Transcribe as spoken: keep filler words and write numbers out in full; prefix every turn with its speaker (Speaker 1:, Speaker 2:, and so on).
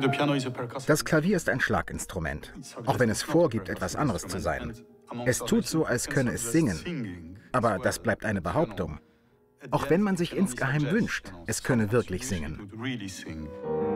Speaker 1: Das Klavier ist ein Schlaginstrument, auch wenn es vorgibt, etwas anderes zu sein. Es tut so, als könne es singen, aber das bleibt eine Behauptung. Auch wenn man sich insgeheim wünscht, es könne wirklich singen.